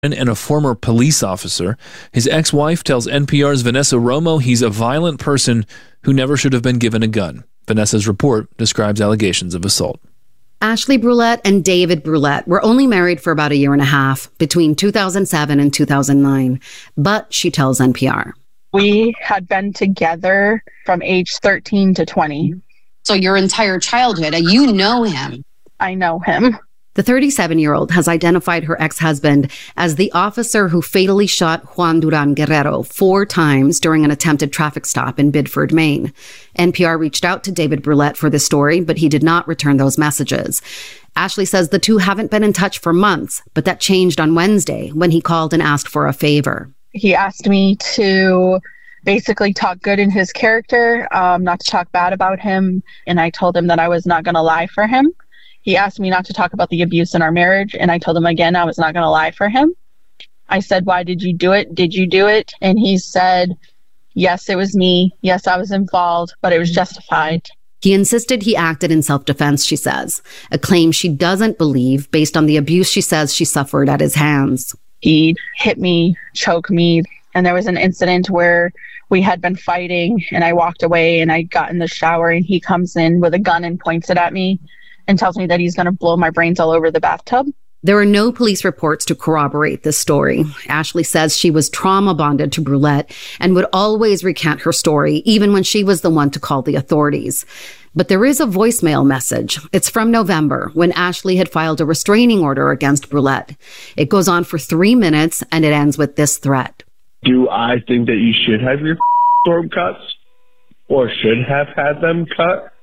and a former police officer. His ex-wife tells NPR's Vanessa Romo he's a violent person who never should have been given a gun. Vanessa's report describes allegations of assault. Ashley Brulette and David Brulette were only married for about a year and a half between 2007 and 2009. But she tells NPR, we had been together from age 13 to 20. So your entire childhood, you know him. I know him. The 37-year-old has identified her ex-husband as the officer who fatally shot Juan Duran Guerrero 4 times during an attempted traffic stop in Biddeford, Maine. NPR reached out to David Brulette for this story, but he did not return those messages. Ashley says the two haven't been in touch for months, but that changed on Wednesday when he called and asked for a favor. He asked me to basically talk good in his character, not to talk bad about him, and I told him that I was not going to lie for him. He asked me not to talk about the abuse in our marriage, and I told him again I was not going to lie for him. I said, why did you do it? Did you do it? And he said, yes, it was me. Yes, I was involved, but it was justified. He insisted he acted in self-defense, she says, a claim she doesn't believe based on the abuse she says she suffered at his hands. He hit me, choked me, and there was an incident where we had been fighting, and I walked away, and I got in the shower, and he comes in with a gun and points it at me and tells me that he's going to blow my brains all over the bathtub. There are no police reports to corroborate this story. Ashley says she was trauma bonded to Brulette and would always recant her story, even when she was the one to call the authorities. But there is a voicemail message. It's from November, when Ashley had filed a restraining order against Brulette. It goes on for 3 minutes, and it ends with this threat. Do I think that you should have your throat cuts? Or should have had them cut?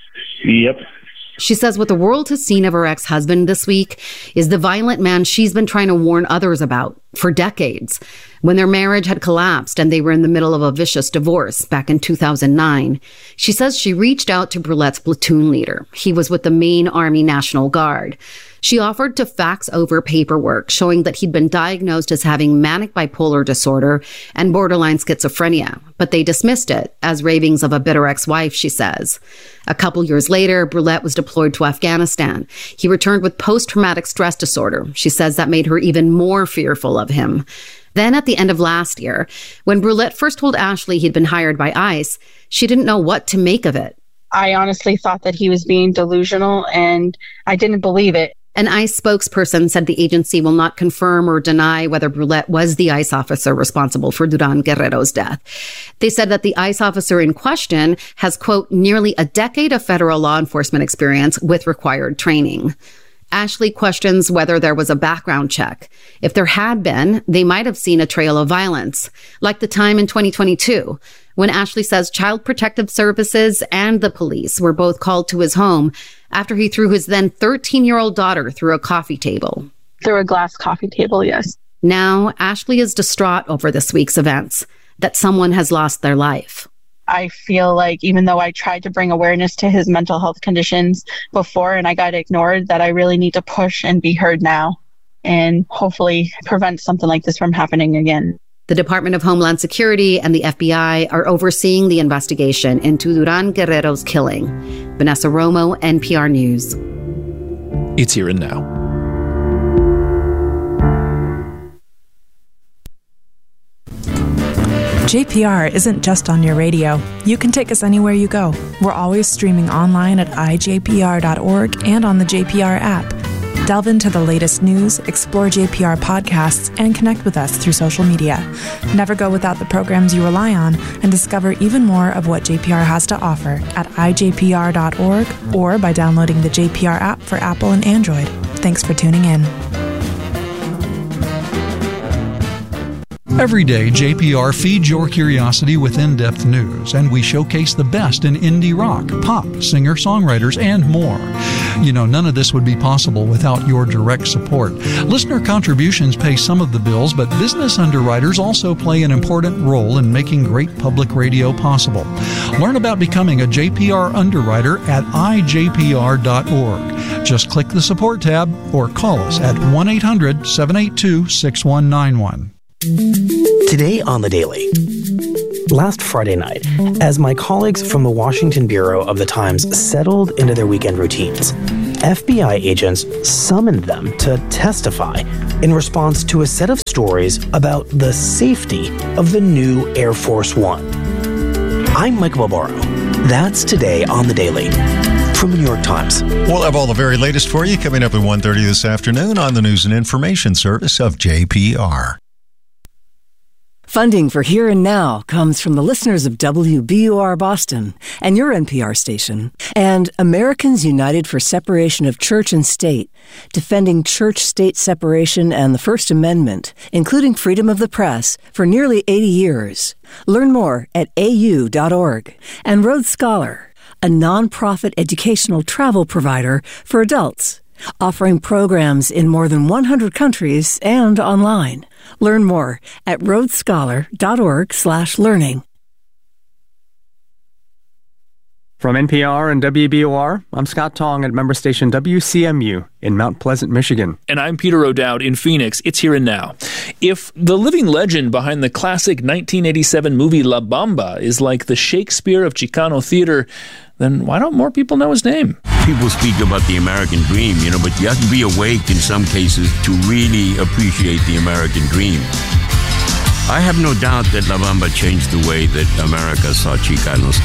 Yep. She says what the world has seen of her ex-husband this week is the violent man she's been trying to warn others about for decades. When their marriage had collapsed and they were in the middle of a vicious divorce back in 2009, she says she reached out to Brulette's platoon leader. He was with the Maine Army National Guard. She offered to fax over paperwork showing that he'd been diagnosed as having manic bipolar disorder and borderline schizophrenia, but they dismissed it as ravings of a bitter ex-wife, she says. A couple years later, Brulette was deployed to Afghanistan. He returned with post-traumatic stress disorder. She says that made her even more fearful of him. Then at the end of last year, when Brulette first told Ashley he'd been hired by ICE, she didn't know what to make of it. I honestly thought that he was being delusional, and I didn't believe it. An ICE spokesperson said the agency will not confirm or deny whether Brulette was the ICE officer responsible for Duran Guerrero's death. They said that the ICE officer in question has, quote, nearly a decade of federal law enforcement experience with required training. Ashley questions whether there was a background check. If there had been, they might have seen a trail of violence, like the time in 2022, when Ashley says Child Protective Services and the police were both called to his home after he threw his then 13-year-old daughter through a coffee table. Through a glass coffee table, yes. Now, Ashley is distraught over this week's events, that someone has lost their life. I feel like even though I tried to bring awareness to his mental health conditions before and I got ignored, that I really need to push and be heard now and hopefully prevent something like this from happening again. The Department of Homeland Security and the FBI are overseeing the investigation into Duran Guerrero's killing. Vanessa Romo, NPR News. It's Here and Now. JPR isn't just on your radio. You can take us anywhere you go. We're always streaming online at ijpr.org and on the JPR app. Delve into the latest news, explore JPR podcasts, and connect with us through social media. Never go without the programs you rely on, and discover even more of what JPR has to offer at ijpr.org or by downloading the JPR app for Apple and Android. Thanks for tuning in. Every day, JPR feeds your curiosity with in-depth news, and we showcase the best in indie rock, pop, singer-songwriters, and more. You know, none of this would be possible without your direct support. Listener contributions pay some of the bills, but business underwriters also play an important role in making great public radio possible. Learn about becoming a JPR underwriter at ijpr.org. Just click the support tab or call us at 1-800-782-6191. Today on The Daily. Last Friday night, as my colleagues from the Washington Bureau of the Times settled into their weekend routines, FBI agents summoned them to testify in response to a set of stories about the safety of the new Air Force One. I'm Michael Barbaro. That's today on The Daily from the New York Times. We'll have all the very latest for you coming up at 1:30 this afternoon on the News and Information Service of JPR. Funding for Here and Now comes from the listeners of WBUR Boston and your NPR station, and Americans United for Separation of Church and State, defending church-state separation and the First Amendment, including freedom of the press, for nearly 80 years. Learn more at au.org. And Road Scholar, a nonprofit educational travel provider for adults, offering programs in more than 100 countries and online. Learn more at roadscholar.org/learning. From NPR and WBUR, I'm Scott Tong at member station WCMU in Mount Pleasant, Michigan. And I'm Peter O'Dowd in Phoenix. It's Here and Now. If the living legend behind the classic 1987 movie La Bamba is like the Shakespeare of Chicano theater, then why don't more people know his name? People speak about the American dream, but you have to be awake in some cases to really appreciate the American dream. I have no doubt that La Bamba changed the way that America saw Chicanos.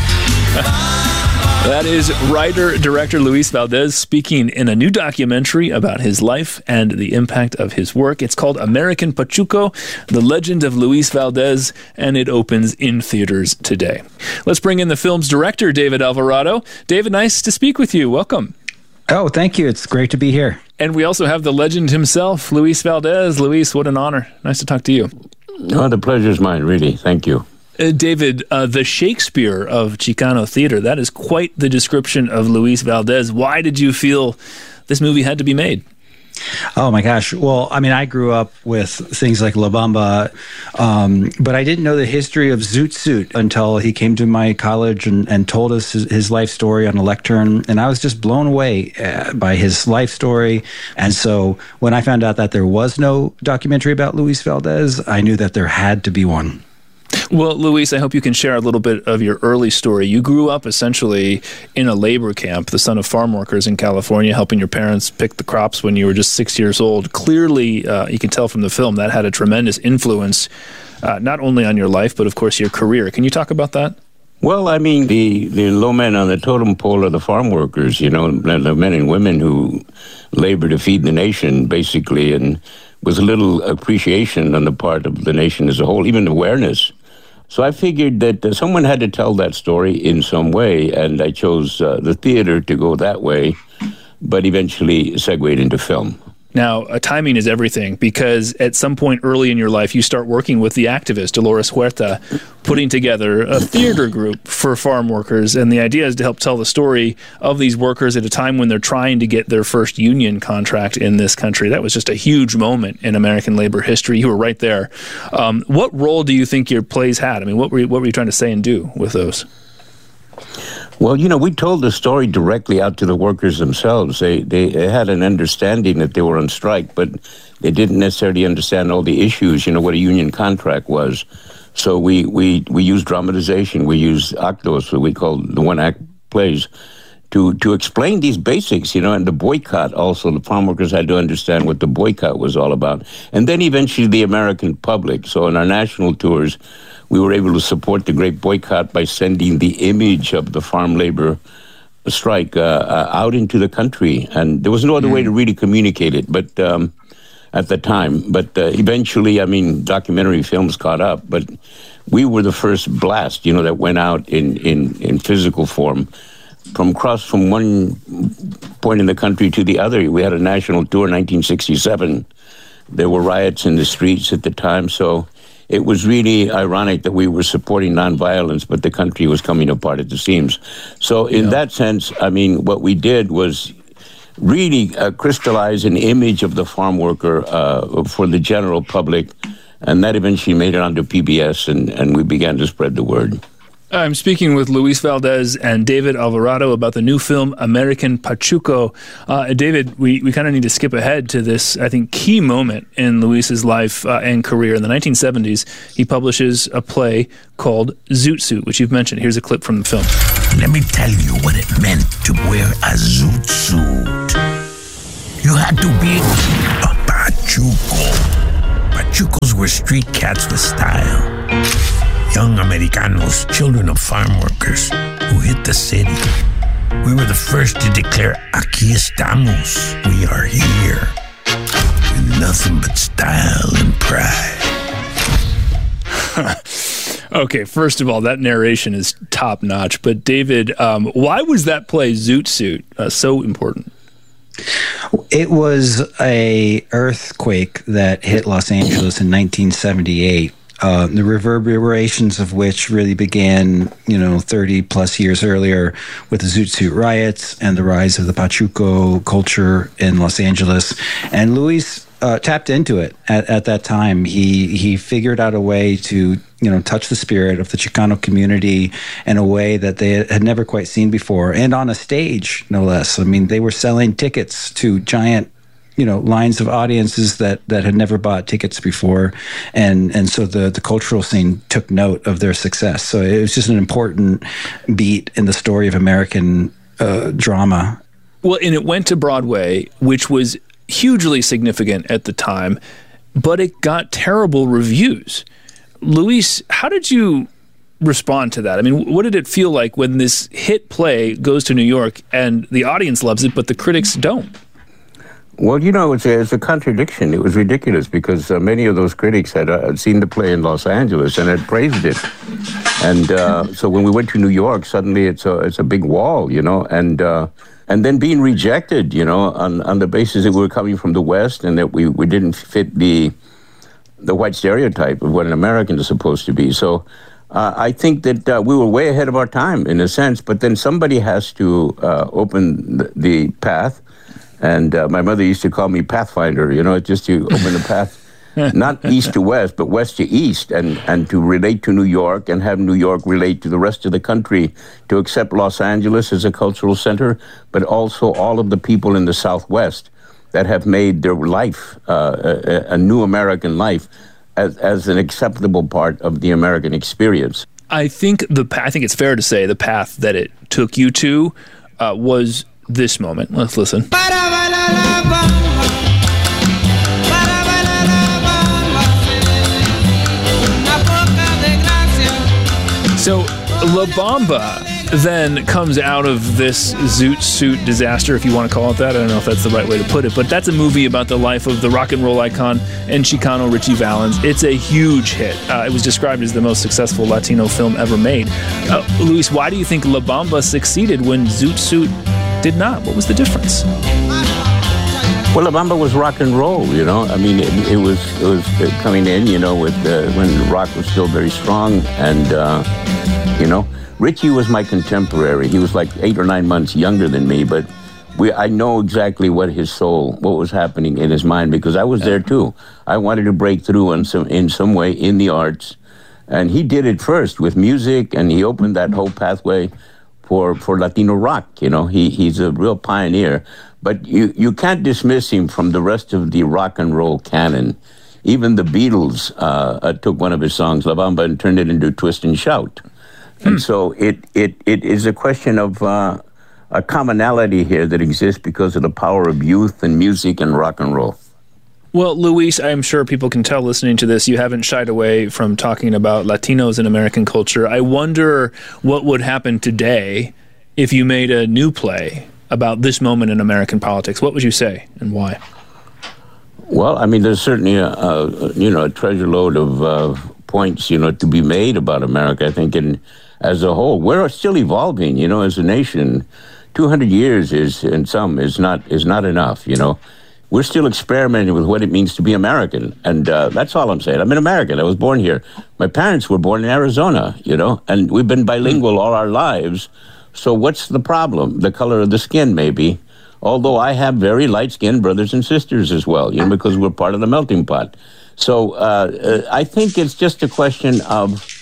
That is writer-director Luis Valdez speaking in a new documentary about his life and the impact of his work. It's called American Pachuco, The Legend of Luis Valdez, and it opens in theaters today. Let's bring in the film's director, David Alvarado. David, nice to speak with you. Welcome. Oh, thank you. It's great to be here. And we also have the legend himself, Luis Valdez. Luis, what an honor. Nice to talk to you. Oh, the pleasure's mine, really. Thank you. David, the Shakespeare of Chicano theater, that is quite the description of Luis Valdez. Why did you feel this movie had to be made? Oh, my gosh. Well, I grew up with things like La Bamba, but I didn't know the history of Zoot Suit until he came to my college and told us his life story on a lectern, and I was just blown away by his life story. And so when I found out that there was no documentary about Luis Valdez, I knew that there had to be one. Well, Luis, I hope you can share a little bit of your early story. You grew up essentially in a labor camp, the son of farm workers in California, helping your parents pick the crops when you were just 6 years old. Clearly, you can tell from the film that had a tremendous influence, not only on your life, but of course your career. Can you talk about that? Well, the low men on the totem pole are the farm workers, the men and women who labor to feed the nation, basically, and with a little appreciation on the part of the nation as a whole, even awareness. So I figured that someone had to tell that story in some way, and I chose the theater to go that way, but eventually segued into film. Now, timing is everything, because at some point early in your life, you start working with the activist Dolores Huerta, putting together a theater group for farm workers. And the idea is to help tell the story of these workers at a time when they're trying to get their first union contract in this country. That was just a huge moment in American labor history. You were right there. What role do you think your plays had? What were you trying to say and do with those? Well, we told the story directly out to the workers themselves. They had an understanding that they were on strike, but they didn't necessarily understand all the issues, what a union contract was. So we used dramatization. We used actos, what we call the one-act plays, to explain these basics, and the boycott also. The farm workers had to understand what the boycott was all about. And then eventually the American public. So in our national tours, we were able to support the great boycott by sending the image of the farm labor strike out into the country. And there was no other way to really communicate it but at the time. But eventually, documentary films caught up. But we were the first blast, that went out in physical form. From one point in the country to the other. We had a national tour in 1967. There were riots in the streets at the time, so it was really ironic that we were supporting nonviolence, but the country was coming apart at the seams. So in that sense, what we did was really crystallize an image of the farm worker for the general public, and that eventually made it onto PBS, and we began to spread the word. I'm speaking with Luis Valdez and David Alvarado about the new film American Pachuco. David, we kind of need to skip ahead to this, I think, key moment in Luis's life and career. In the 1970s, he publishes a play called Zoot Suit, which you've mentioned. Here's a clip from the film. Let me tell you what it meant to wear a zoot suit. You had to be a Pachuco. Pachucos were street cats with style. Young Americanos, children of farm workers who hit the city. We were the first to declare, aquí estamos, we are here. With nothing but style and pride. Okay, first of all, that narration is top-notch. But David, why was that play Zoot Suit so important? It was a earthquake that hit Los Angeles in 1978. The reverberations of which really began, 30 plus years earlier with the Zoot Suit riots and the rise of the Pachuco culture in Los Angeles. And Luis tapped into it at that time. He figured out a way to, touch the spirit of the Chicano community in a way that they had never quite seen before, and on a stage, no less. I mean, they were selling tickets to giant lines of audiences that had never bought tickets before. And so the cultural scene took note of their success. So it was just an important beat in the story of American drama. Well, and it went to Broadway, which was hugely significant at the time, but it got terrible reviews. Luis, how did you respond to that? I mean, what did it feel like when this hit play goes to New York and the audience loves it, but the critics don't? Well, it's a contradiction. It was ridiculous because many of those critics had seen the play in Los Angeles and had praised it. And so when we went to New York, suddenly it's a big wall, and then being rejected, on the basis that we were coming from the West and that we didn't fit the white stereotype of what an American is supposed to be. So I think that we were way ahead of our time in a sense, but then somebody has to open the path. And my mother used to call me Pathfinder, just to open the path, not east to west, but west to east, and to relate to New York and have New York relate to the rest of the country, to accept Los Angeles as a cultural center, but also all of the people in the Southwest that have made their life, a new American life, as an acceptable part of the American experience. I think it's fair to say the path that it took you to was this moment. Let's listen. So La Bamba then comes out of this Zoot Suit disaster, if you want to call it that. I don't know if that's the right way to put it, but that's a movie about the life of the rock and roll icon and Chicano Richie Valens. It's a huge hit. It was described as the most successful Latino film ever made. Luis, why do you think La Bamba succeeded when Zoot Suit did not? What was the difference? Well, La Bamba was rock and roll, I mean, it was coming in, with when rock was still very strong, and Richie was my contemporary. He was like 8 or 9 months younger than me, but I know exactly what was happening in his mind, because I was there too. I wanted to break through in some way in the arts, and he did it first with music, and he opened that whole pathway for Latino rock. He's a real pioneer, but you can't dismiss him from the rest of the rock and roll canon. Even the Beatles took one of his songs, La Bamba, and turned it into Twist and Shout. And so it is a question of a commonality here that exists because of the power of youth and music and rock and roll. Well, Luis, I'm sure people can tell listening to this, you haven't shied away from talking about Latinos in American culture. I wonder what would happen today if you made a new play about this moment in American politics. What would you say and why? Well, I mean, there's certainly a treasure load of points, to be made about America. I think as a whole, we're still evolving, as a nation. 200 years is not enough, We're still experimenting with what it means to be American, and that's all I'm saying. I'm an American. I was born here. My parents were born in Arizona, and we've been bilingual all our lives. So what's the problem? The color of the skin, maybe. Although I have very light-skinned brothers and sisters as well, because we're part of the melting pot. So I think it's just a question of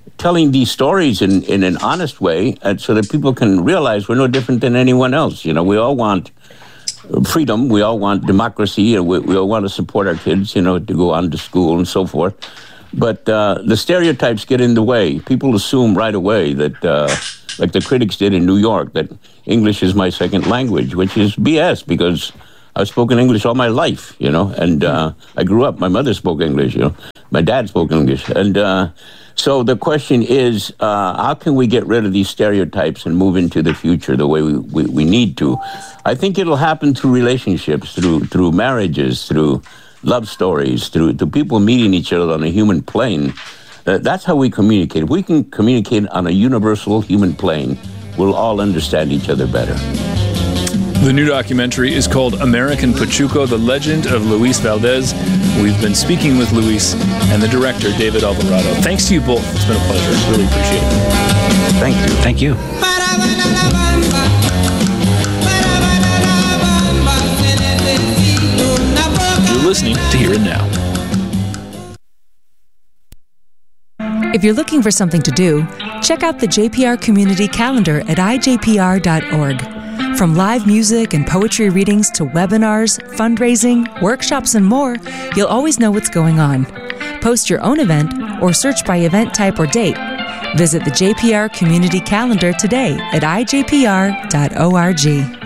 telling these stories in an honest way, so that people can realize we're no different than anyone else. You know, we all want freedom, we all want democracy, and we all want to support our kids, you know, to go on to school and so forth. But the stereotypes get in the way. People assume right away that, like the critics did in New York, that English is my second language, which is BS, because I've spoken English all my life, you know, and I grew up, my mother spoke English, you know, my dad spoke English. And so the question is, how can we get rid of these stereotypes and move into the future the way we need to? I think it'll happen through relationships, through marriages, through love stories, through people meeting each other on a human plane. That's how we communicate. If we can communicate on a universal human plane, we'll all understand each other better. The new documentary is called American Pachuco, The Legend of Luis Valdez. We've been speaking with Luis and the director, David Alvarado. Thanks to you both. It's been a pleasure. Really appreciate it. Thank you. Thank you. You're listening to Here and Now. If you're looking for something to do, check out the JPR Community Calendar at ijpr.org. From live music and poetry readings to webinars, fundraising, workshops, and more, you'll always know what's going on. Post your own event or search by event type or date. Visit the JPR Community Calendar today at ijpr.org.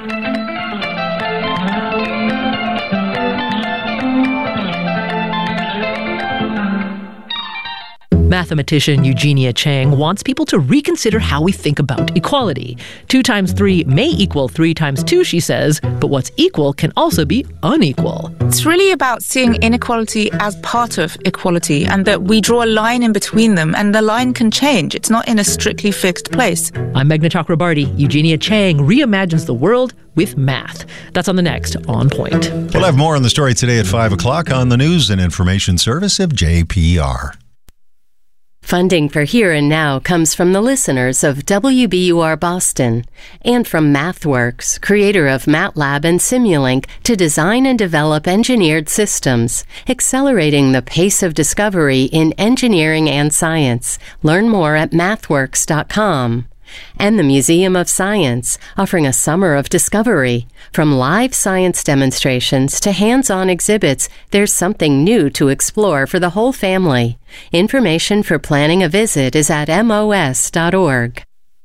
Mathematician Eugenia Chang wants people to reconsider how we think about equality. 2 times 3 may equal 3 times 2, she says, but what's equal can also be unequal. It's really about seeing inequality as part of equality, and that we draw a line in between them, and the line can change. It's not in a strictly fixed place. I'm Meghna Chakrabarty. Eugenia Chang reimagines the world with math. That's on the next On Point. We'll have more on the story today at 5 o'clock on the News and Information Service of JPR. Funding for Here and Now comes from the listeners of WBUR Boston and from MathWorks, creator of MATLAB and Simulink, to design and develop engineered systems, accelerating the pace of discovery in engineering and science. Learn more at mathworks.com. And the Museum of Science, offering a summer of discovery. From live science demonstrations to hands-on exhibits, there's something new to explore for the whole family. Information for planning a visit is at mos.org.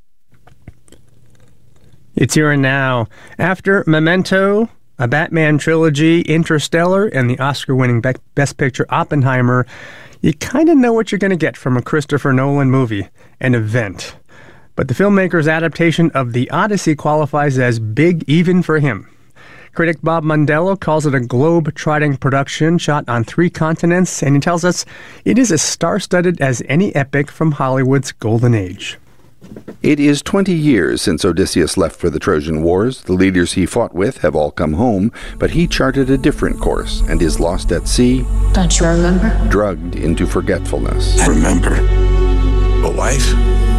It's Here and Now. After Memento, a Batman trilogy, Interstellar, and the Oscar-winning Best Picture Oppenheimer, you kind of know what you're going to get from a Christopher Nolan movie, an event. But the filmmaker's adaptation of The Odyssey qualifies as big even for him. Critic Bob Mondello calls it a globe-trotting production shot on 3 continents, and he tells us it is as star-studded as any epic from Hollywood's golden age. It is 20 years since Odysseus left for the Trojan Wars. The leaders he fought with have all come home, but he charted a different course and is lost at sea. Don't you remember? Drugged into forgetfulness. I remember. A wife?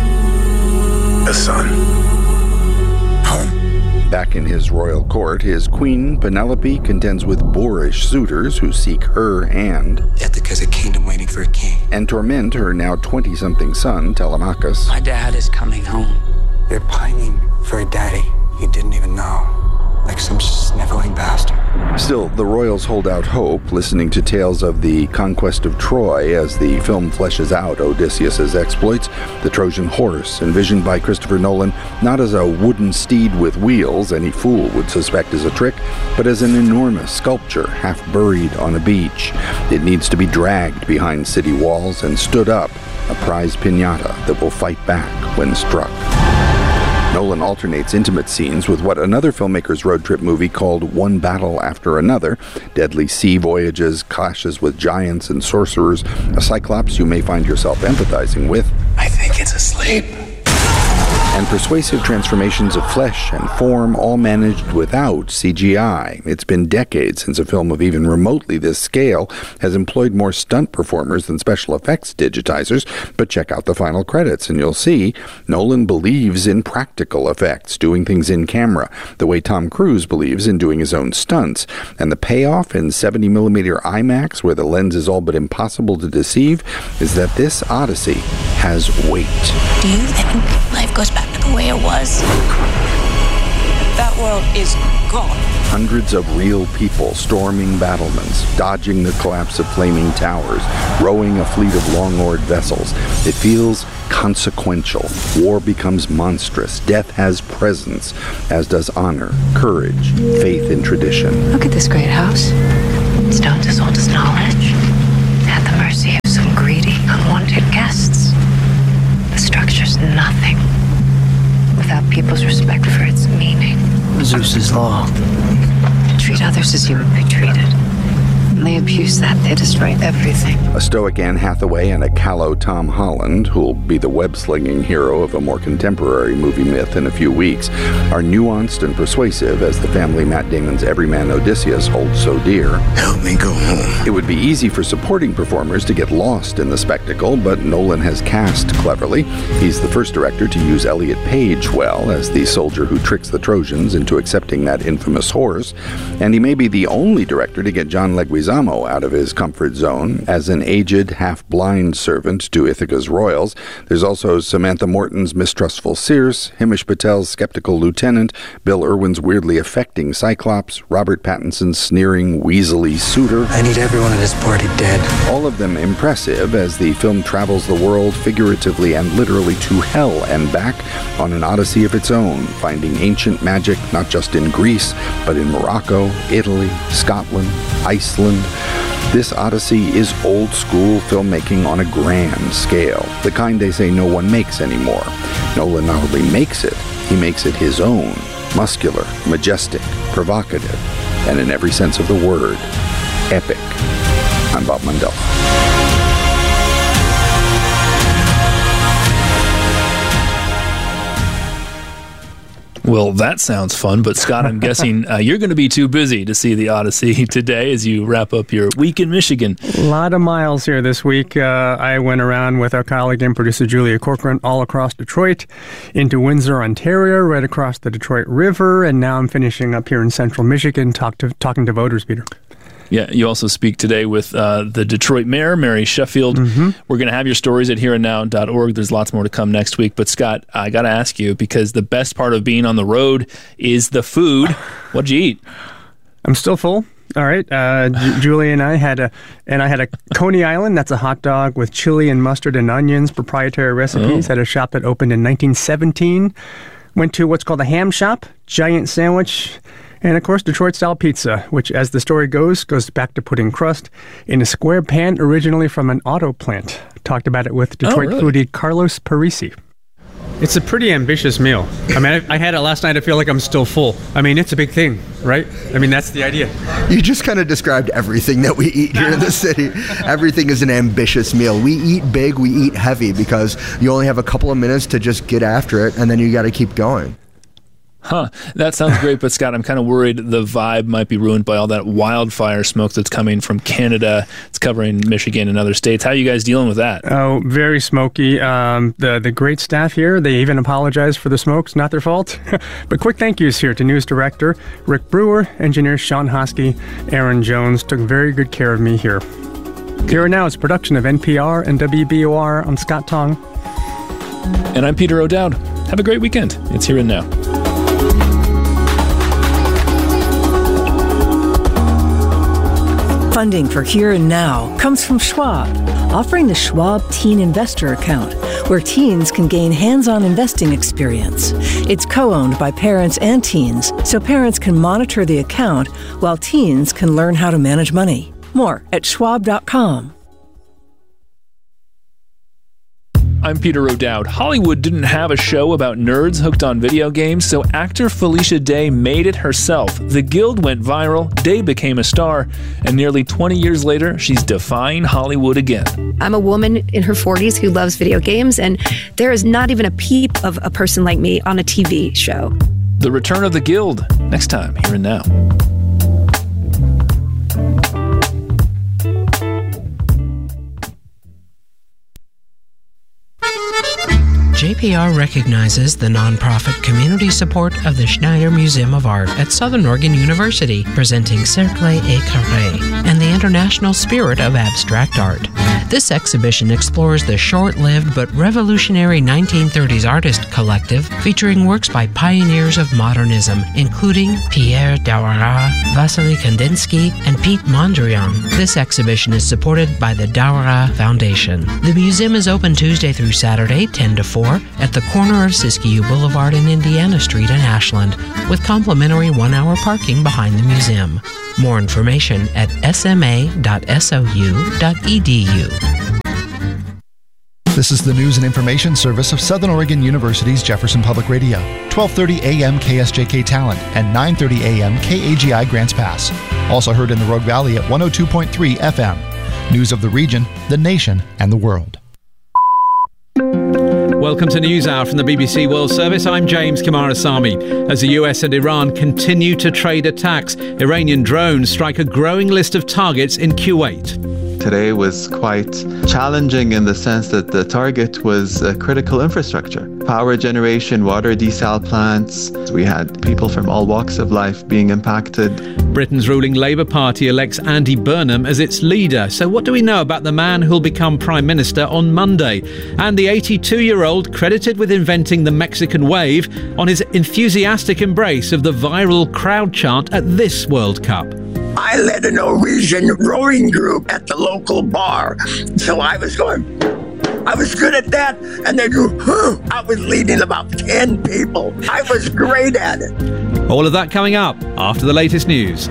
A son. Home. Back in his royal court, his queen, Penelope, contends with boorish suitors who seek her hand. Ithaca's a kingdom waiting for a king. And torment her now 20-something son, Telemachus. My dad is coming home. They're pining for a daddy you didn't even know. Like some sniveling bastard. Still, the royals hold out hope, listening to tales of the conquest of Troy as the film fleshes out Odysseus's exploits. The Trojan horse, envisioned by Christopher Nolan not as a wooden steed with wheels any fool would suspect is a trick, but as an enormous sculpture half buried on a beach. It needs to be dragged behind city walls and stood up, a prize piñata that will fight back when struck. Nolan alternates intimate scenes with what another filmmaker's road trip movie called One Battle After Another, deadly sea voyages, clashes with giants and sorcerers, a cyclops you may find yourself empathizing with. I think it's asleep. And persuasive transformations of flesh and form, all managed without CGI. It's been decades since a film of even remotely this scale has employed more stunt performers than special effects digitizers, but check out the final credits and you'll see Nolan believes in practical effects, doing things in camera, the way Tom Cruise believes in doing his own stunts. And the payoff in 70mm IMAX, where the lens is all but impossible to deceive, is that this Odyssey has weight. Do you think life goes back to the way it was? That world is gone. Hundreds of real people storming battlements, dodging the collapse of flaming towers, rowing a fleet of long-oared vessels. It feels consequential. War becomes monstrous. Death has presence, as does honor, courage, faith in tradition. Look at this great house. Stones as old as knowledge. At the mercy of some greedy, unwanted guests. The structure's nothing without people's respect for its meaning. Zeus's law. Treat others as you would be treated. When they abuse that, they destroy everything. A stoic Anne Hathaway and a callow Tom Holland, who'll be the web-slinging hero of a more contemporary movie myth in a few weeks, are nuanced and persuasive as the family Matt Damon's everyman Odysseus holds so dear. Help me go home. It would be easy for supporting performers to get lost in the spectacle, but Nolan has cast cleverly. He's the first director to use Elliot Page well as the soldier who tricks the Trojans into accepting that infamous horse, and he may be the only director to get John Leguizamo out of his comfort zone as an aged, half-blind servant to Ithaca's royals. There's also Samantha Morton's mistrustful Circe, Himesh Patel's skeptical lieutenant, Bill Irwin's weirdly affecting Cyclops, Robert Pattinson's sneering, weaselly suitor. I need everyone at this party dead. All of them impressive as the film travels the world figuratively and literally to hell and back on an odyssey of its own, finding ancient magic not just in Greece, but in Morocco, Italy, Scotland, Iceland. This odyssey is old-school filmmaking on a grand scale, the kind they say no one makes anymore. Nolan not only makes it, he makes it his own, muscular, majestic, provocative, and in every sense of the word, epic. I'm Bob Mundell. Well, that sounds fun, but Scott, I'm guessing you're going to be too busy to see the Odyssey today as you wrap up your week in Michigan. A lot of miles here this week. I went around with our colleague and producer Julia Corcoran all across Detroit, into Windsor, Ontario, right across the Detroit River, and now I'm finishing up here in central Michigan talking to voters, Peter. Yeah, you also speak today with the Detroit mayor, Mary Sheffield. Mm-hmm. We're going to have your stories at hereandnow.org. There's lots more to come next week. But, Scott, I got to ask you, because the best part of being on the road is the food. What'd you eat? I'm still full. All right. Julie and I had a Coney Island. That's a hot dog with chili and mustard and onions, proprietary recipes, at a shop that opened in 1917. Went to what's called a ham shop, giant sandwich. And, of course, Detroit-style pizza, which, as the story goes back to putting crust in a square pan originally from an auto plant. Talked about it with Detroit foodie Carlos Parisi. It's a pretty ambitious meal. I mean, I had it last night. I feel like I'm still full. I mean, it's a big thing, right? I mean, that's the idea. You just kind of described everything that we eat here in the city. Everything is an ambitious meal. We eat big, we eat heavy, because you only have a couple of minutes to just get after it, and then you got to keep going. Huh. That sounds great, but Scott, I'm kind of worried the vibe might be ruined by all that wildfire smoke that's coming from Canada. It's covering Michigan and other states. How are you guys dealing with that? Oh, very smoky. The great staff here, they even apologize for the smoke. It's not their fault. But quick thank yous here to news director Rick Brewer, engineer Sean Hosky, Aaron Jones took very good care of me here. Here and Now is a production of NPR and WBUR. I'm Scott Tong. And I'm Peter O'Dowd. Have a great weekend. It's Here and Now. Funding for Here and Now comes from Schwab, offering the Schwab Teen Investor Account, where teens can gain hands-on investing experience. It's co-owned by parents and teens, so parents can monitor the account while teens can learn how to manage money. More at schwab.com. I'm Peter O'Dowd. Hollywood didn't have a show about nerds hooked on video games, so actor Felicia Day made it herself. The Guild went viral, Day became a star, and nearly 20 years later, she's defying Hollywood again. I'm a woman in her 40s who loves video games, and there is not even a peep of a person like me on a TV show. The Return of the Guild, next time, Here and Now. JPR recognizes the nonprofit community support of the Schneider Museum of Art at Southern Oregon University, presenting Cercle et Carré and the international spirit of abstract art. This exhibition explores the short-lived but revolutionary 1930s artist collective, featuring works by pioneers of modernism, including Pierre Daouara, Vasily Kandinsky, and Pete Mondrian. This exhibition is supported by the Daouara Foundation. The museum is open Tuesday through Saturday, 10 to 4, at the corner of Siskiyou Boulevard and Indiana Street in Ashland, with complimentary one-hour parking behind the museum. More information at sma.sou.edu. This is the news and information service of Southern Oregon University's Jefferson Public Radio. 12:30 a.m. KSJK Talent and 9:30 a.m. KAGI Grants Pass. Also heard in the Rogue Valley at 102.3 FM. News of the region, the nation, and the world. Welcome to NewsHour from the BBC World Service. I'm James Kamarasamy. As the US and Iran continue to trade attacks, Iranian drones strike a growing list of targets in Kuwait. Today was quite challenging in the sense that the target was critical infrastructure. Power generation, water desal plants. We had people from all walks of life being impacted. Britain's ruling Labour Party elects Andy Burnham as its leader. So what do we know about the man who'll become Prime Minister on Monday? And the 82-year-old credited with inventing the Mexican wave on his enthusiastic embrace of the viral crowd chant at this World Cup. I led a Norwegian rowing group at the local bar. So I was good at that. And they go, I was leading about 10 people. I was great at it. All of that coming up after the latest news.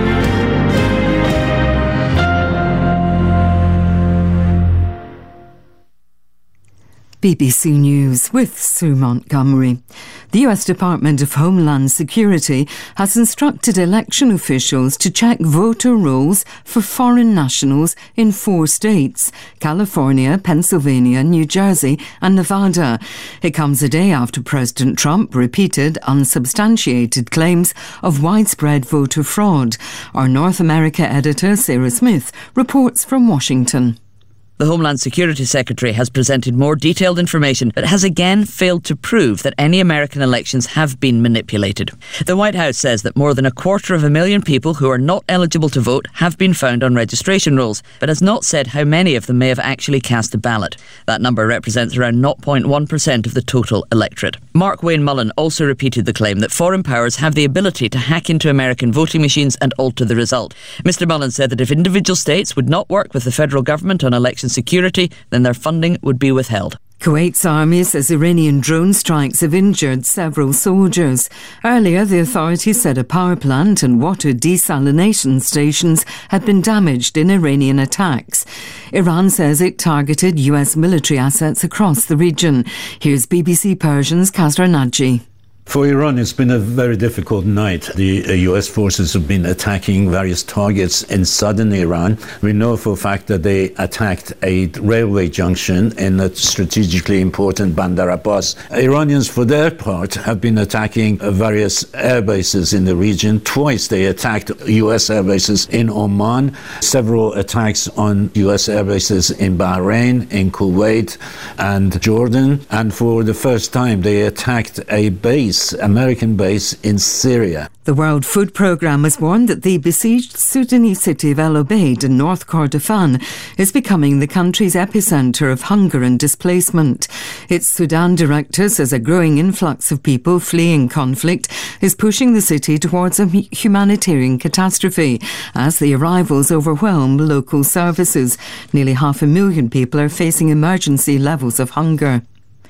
BBC News with Sue Montgomery. The US Department of Homeland Security has instructed election officials to check voter rolls for foreign nationals in 4 states: California, Pennsylvania, New Jersey and Nevada. It comes a day after President Trump repeated unsubstantiated claims of widespread voter fraud. Our North America editor, Sarah Smith, reports from Washington. The Homeland Security Secretary has presented more detailed information but has again failed to prove that any American elections have been manipulated. The White House says that more than 250,000 people who are not eligible to vote have been found on registration rolls, but has not said how many of them may have actually cast a ballot. That number represents around 0.1% of the total electorate. Mark Wayne Mullen also repeated the claim that foreign powers have the ability to hack into American voting machines and alter the result. Mr. Mullen said that if individual states would not work with the federal government on election security, then their funding would be withheld. Kuwait's army says Iranian drone strikes have injured several soldiers. Earlier, the authorities said a power plant and water desalination stations had been damaged in Iranian attacks. Iran says it targeted US military assets across the region. Here's BBC Persian's Kasra Naji. For Iran, it's been a very difficult night. The U.S. forces have been attacking various targets in southern Iran. We know for a fact that they attacked a railway junction in a strategically important Bandar Abbas. Iranians, for their part, have been attacking various air bases in the region. Twice they attacked U.S. air bases in Oman, several attacks on U.S. air bases in Bahrain, in Kuwait, and Jordan. And for the first time, they attacked a base, American base in Syria. The World Food Programme has warned that the besieged Sudanese city of El Obeid in North Kordofan is becoming the country's epicentre of hunger and displacement. Its Sudan director says a growing influx of people fleeing conflict is pushing the city towards a humanitarian catastrophe as the arrivals overwhelm local services. Nearly 500,000 people are facing emergency levels of hunger.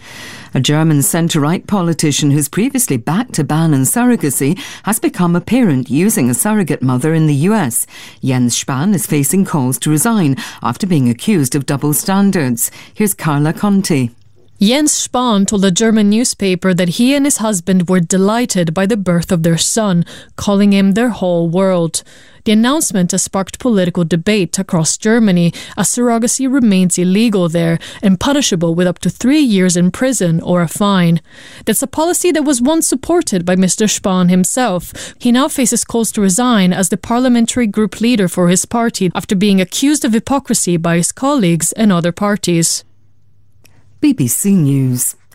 A German centre-right politician who's previously backed a ban on surrogacy has become a parent using a surrogate mother in the US. Jens Spahn is facing calls to resign after being accused of double standards. Here's Carla Conti. Jens Spahn told a German newspaper that he and his husband were delighted by the birth of their son, calling him their whole world. The announcement has sparked political debate across Germany as surrogacy remains illegal there and punishable with up to 3 years in prison or a fine. That's a policy that was once supported by Mr. Spahn himself. He now faces calls to resign as the parliamentary group leader for his party after being accused of hypocrisy by his colleagues and other parties. BBC News.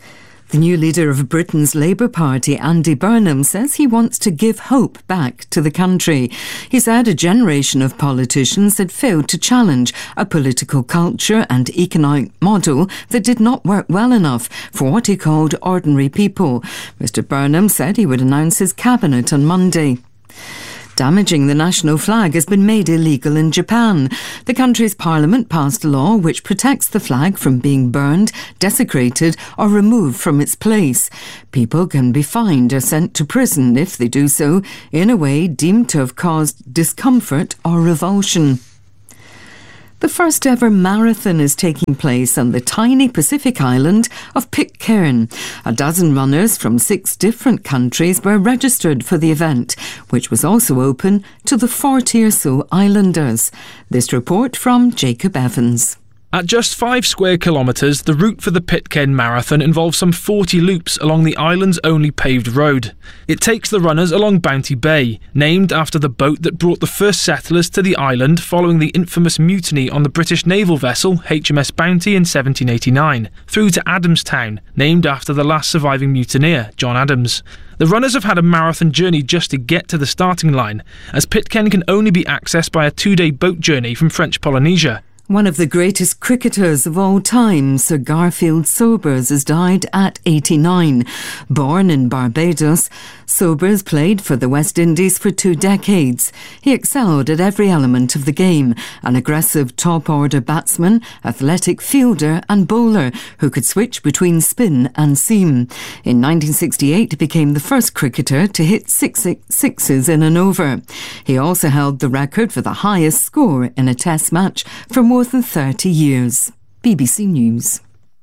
The new leader of Britain's Labour Party, Andy Burnham, says he wants to give hope back to the country. He said a generation of politicians had failed to challenge a political culture and economic model that did not work well enough for what he called ordinary people. Mr Burnham said he would announce his cabinet on Monday. Damaging the national flag has been made illegal in Japan. The country's parliament passed a law which protects the flag from being burned, desecrated or removed from its place. People can be fined or sent to prison if they do so in a way deemed to have caused discomfort or revulsion. The first ever marathon is taking place on the tiny Pacific island of Pitcairn. A dozen runners from 6 different countries were registered for the event, which was also open to the 40 or so islanders. This report from Jacob Evans. At just 5 square kilometres, the route for the Pitcairn Marathon involves some 40 loops along the island's only paved road. It takes the runners along Bounty Bay, named after the boat that brought the first settlers to the island following the infamous mutiny on the British naval vessel HMS Bounty in 1789, through to Adamstown, named after the last surviving mutineer, John Adams. The runners have had a marathon journey just to get to the starting line, as Pitcairn can only be accessed by a 2-day boat journey from French Polynesia. One of the greatest cricketers of all time, Sir Garfield Sobers, has died at 89. Born in Barbados, Sobers played for the West Indies for 2 decades. He excelled at every element of the game, an aggressive top-order batsman, athletic fielder and bowler who could switch between spin and seam. In 1968, he became the first cricketer to hit 6 sixes in an over. He also held the record for the highest score in a test match for more than 30 years. BBC News.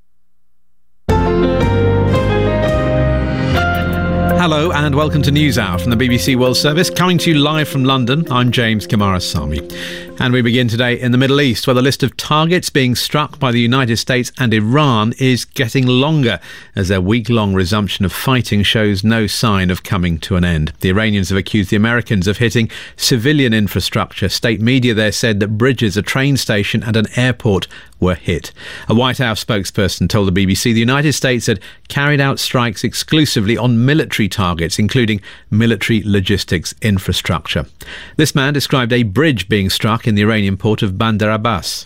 Hello and welcome to News Hour from the BBC World Service, coming to you live from London. I'm James Kamarasamy. And we begin today in the Middle East, where the list of targets being struck by the United States and Iran is getting longer, as their week-long resumption of fighting shows no sign of coming to an end. The Iranians have accused the Americans of hitting civilian infrastructure. State media there said that bridges, a train station and an airport were hit. A White House spokesperson told the BBC the United States had carried out strikes exclusively on military targets, including military logistics infrastructure. This man described a bridge being struck in the Iranian port of Bandar Abbas.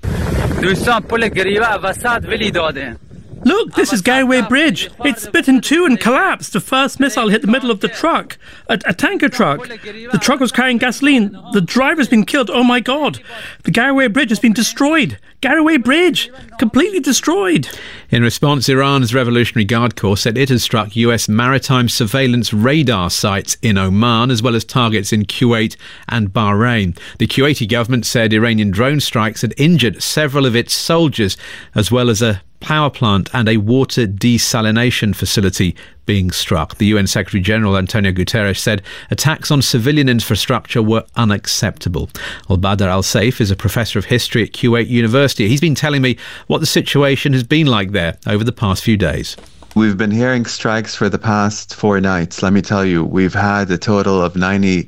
Look, this is Garraway Bridge. It's split in 2 and collapsed. The first missile hit the middle of the truck, a tanker truck. The truck was carrying gasoline. The driver's been killed. Oh my God. The Garraway Bridge has been destroyed. Garraway Bridge, completely destroyed. In response, Iran's Revolutionary Guard Corps said it has struck US maritime surveillance radar sites in Oman, as well as targets in Kuwait and Bahrain. The Kuwaiti government said Iranian drone strikes had injured several of its soldiers, as well as a power plant and a water desalination facility being struck. The UN Secretary-General Antonio Guterres said attacks on civilian infrastructure were unacceptable. Al-Badr Al-Saif is a professor of history at Kuwait University. He's been telling me what the situation has been like there over the past few days. We've been hearing strikes for the past 4 nights. Let me tell you, we've had a total of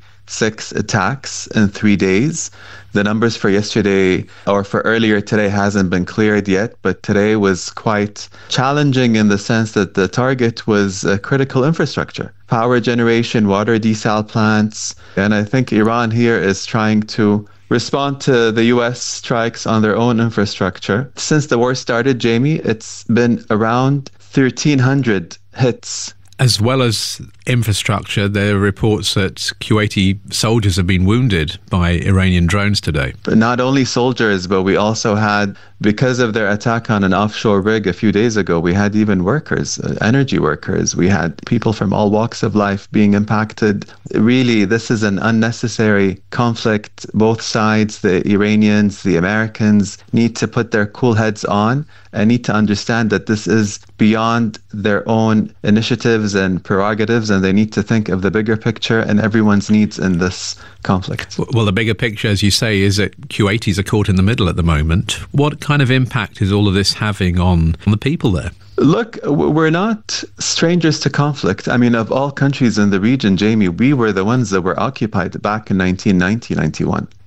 96 attacks in 3 days. The numbers for yesterday or for earlier today hasn't been cleared yet, but today was quite challenging in the sense that the target was critical infrastructure, power generation, water desal plants. And I think Iran here is trying to respond to the US strikes on their own infrastructure. Since the war started, Jamie, it's been around 1,300 hits. As well as infrastructure, there are reports that Kuwaiti soldiers have been wounded by Iranian drones today. But not only soldiers, but we also had, because of their attack on an offshore rig a few days ago, we had even workers, energy workers. We had people from all walks of life being impacted. Really, this is an unnecessary conflict. Both sides, the Iranians, the Americans, need to put their cool heads on and need to understand that this is beyond their own initiatives and prerogatives, and they need to think of the bigger picture and everyone's needs in this conflict. Well, the bigger picture, as you say, is that Kuwaitis are caught in the middle at the moment. What kind of impact is all of this having on the people there? Look, we're not strangers to conflict. I mean, of all countries in the region, Jamie, we were the ones that were occupied back in 1990-91.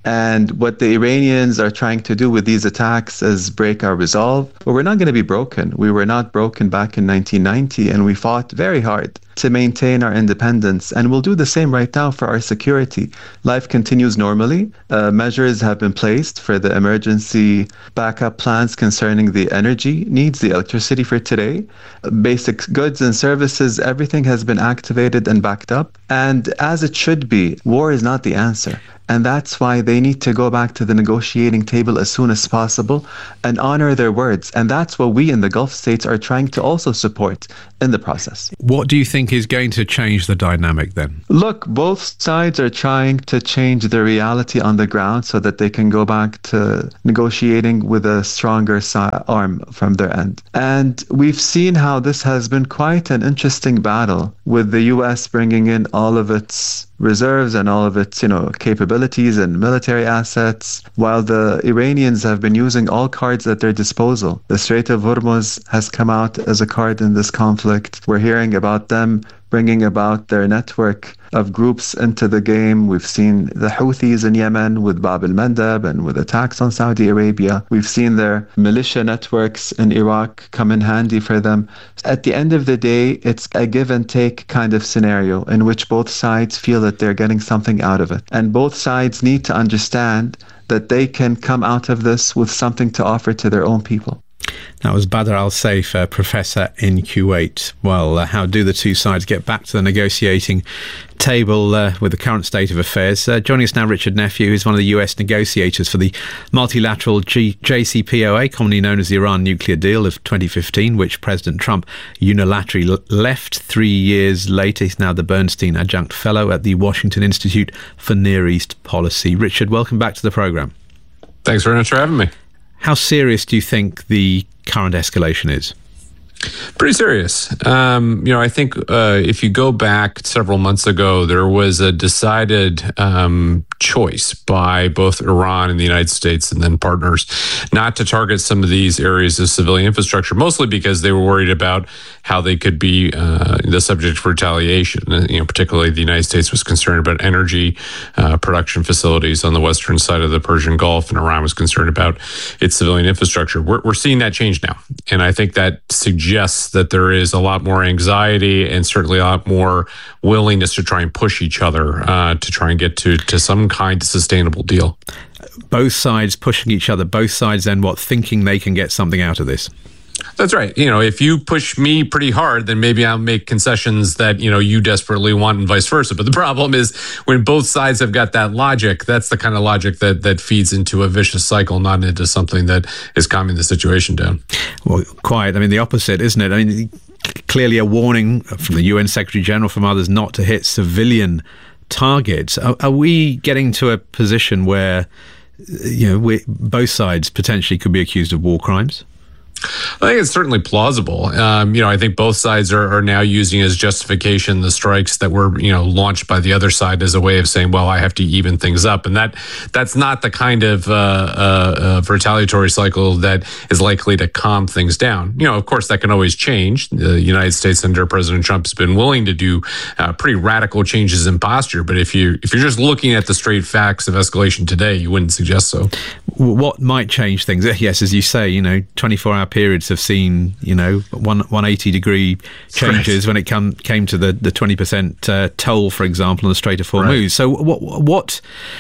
And what the Iranians are trying to do with these attacks is break our resolve. But we're not going to be broken. We were not broken back in 1990, and we fought very hard to maintain our independence, and we'll do the same right now for our security. Life continues normally. Measures have been placed for the emergency backup plans concerning the energy needs, the electricity for today. Basic goods and services, everything has been activated and backed up. And as it should be, war is not the answer. And that's why they need to go back to the negotiating table as soon as possible and honor their words. And that's what we in the Gulf states are trying to also support in the process. What do you think is going to change the dynamic then? Look, both sides are trying to change the reality on the ground so that they can go back to negotiating with a stronger arm from their end. And we've seen how this has been quite an interesting battle, with the U.S. bringing in all of its reserves and all of its, capabilities and military assets, while the Iranians have been using all cards at their disposal. The Strait of Hormuz has come out as a card in this conflict. We're hearing about them bringing about their network of groups into the game. We've seen the Houthis in Yemen with Bab al-Mandab and with attacks on Saudi Arabia. We've seen their militia networks in Iraq come in handy for them. At the end of the day, it's a give and take kind of scenario in which both sides feel that they're getting something out of it. And both sides need to understand that they can come out of this with something to offer to their own people. That was Badr Al-Saif, professor in Kuwait. Well, how do the two sides get back to the negotiating table with the current state of affairs? Joining us now, Richard Nephew, who's one of the US negotiators for the multilateral JCPOA, commonly known as the Iran nuclear deal of 2015, which President Trump unilaterally left. 3 years later, he's now the Bernstein Adjunct Fellow at the Washington Institute for Near East Policy. Richard, welcome back to the programme. Thanks very much for having me. How serious do you think the current escalation is? Pretty serious. I think if you go back several months ago, there was a decided choice by both Iran and the United States and then partners not to target some of these areas of civilian infrastructure, mostly because they were worried about how they could be the subject of retaliation. Particularly the United States was concerned about energy production facilities on the western side of the Persian Gulf, and Iran was concerned about its civilian infrastructure. We're seeing that change now, and I think that suggests that there is a lot more anxiety and certainly a lot more willingness to try and push each other to try and get to some kind of sustainable deal. Both sides pushing each other, both sides then thinking they can get something out of this. That's right. If you push me pretty hard, then maybe I'll make concessions that, you desperately want and vice versa. But the problem is when both sides have got that logic, that's the kind of logic that feeds into a vicious cycle, not into something that is calming the situation down. Well, quite. The opposite, isn't it? Clearly a warning from the UN Secretary General, from others, not to hit civilian targets. Are we getting to a position where, both sides potentially could be accused of war crimes? I think it's certainly plausible. I think both sides are now using as justification the strikes that were, launched by the other side as a way of saying, well, I have to even things up. And that's not the kind of retaliatory cycle that is likely to calm things down. Of course, that can always change. The United States under President Trump has been willing to do pretty radical changes in posture. But if you're just looking at the straight facts of escalation today, you wouldn't suggest so. What might change things? Yes, as you say, 24-hour periods have seen, 180-degree changes when it came to the 20% toll, for example, on the Strait of Hormuz. Right. So what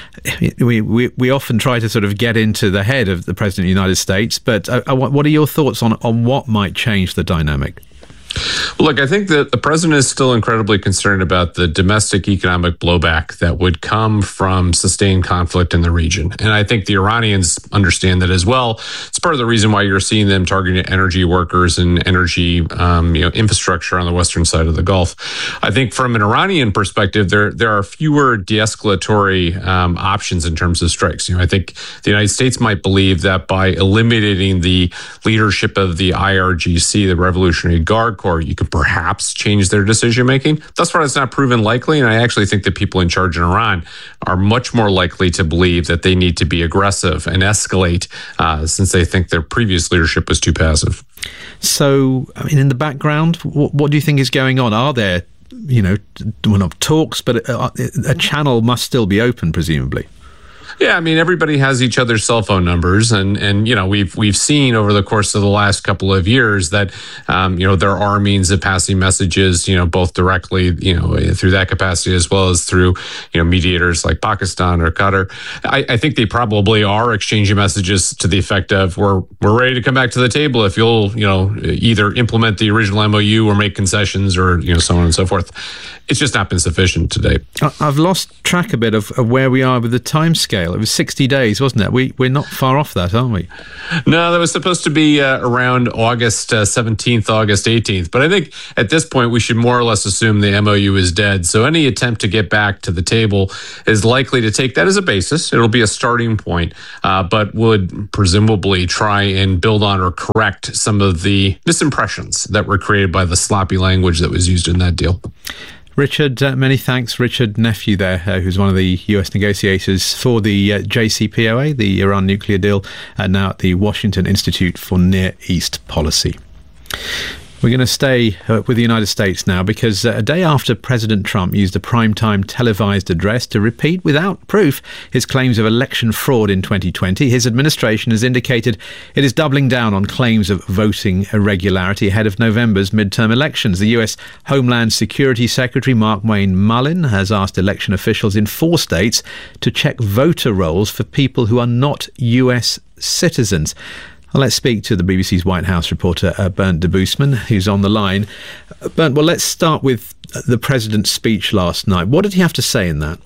we often try to sort of get into the head of the President of the United States, but what are your thoughts on what might change the dynamic? Look, I think that the president is still incredibly concerned about the domestic economic blowback that would come from sustained conflict in the region. And I think the Iranians understand that as well. It's part of the reason why you're seeing them targeting energy workers and energy infrastructure on the western side of the Gulf. I think from an Iranian perspective, there are fewer de-escalatory options in terms of strikes. I think the United States might believe that by eliminating the leadership of the IRGC, the Revolutionary Guard Corps, you could perhaps change their decision-making. Thus far, it's not proven likely, and I actually think that people in charge in Iran are much more likely to believe that they need to be aggressive and escalate since they think their previous leadership was too passive. So, in the background, what do you think is going on? Are there, not talks, but a channel must still be open, presumably? Yeah, I mean, everybody has each other's cell phone numbers, and you know, we've seen over the course of the last couple of years that you know, there are means of passing messages, you know, both directly, you know, through that capacity as well as through, you know, mediators like Pakistan or Qatar. I think they probably are exchanging messages to the effect of we're ready to come back to the table if you'll, you know, either implement the original MOU or make concessions or, you know, so on and so forth. It's just not been sufficient to date. I've lost track a bit of where we are with the timescale. It was 60 days, wasn't it? We're not far off that, aren't we? No, that was supposed to be around August 17th, August 18th. But I think at this point, we should more or less assume the MOU is dead. So any attempt to get back to the table is likely to take that as a basis. It'll be a starting point, but would presumably try and build on or correct some of the misimpressions that were created by the sloppy language that was used in that deal. Richard, many thanks. Richard Nephew there, who's one of the US negotiators for the JCPOA, the Iran nuclear deal, now at the Washington Institute for Near East Policy. We're going to stay with the United States now because a day after President Trump used a primetime televised address to repeat without proof his claims of election fraud in 2020, his administration has indicated it is doubling down on claims of voting irregularity ahead of November's midterm elections. The US Homeland Security Secretary Markwayne Mullin has asked election officials in 4 states to check voter rolls for people who are not US citizens. Let's speak to the BBC's White House reporter, Bernd Debusman, who's on the line. Bernd, well, let's start with the president's speech last night. What did he have to say in that?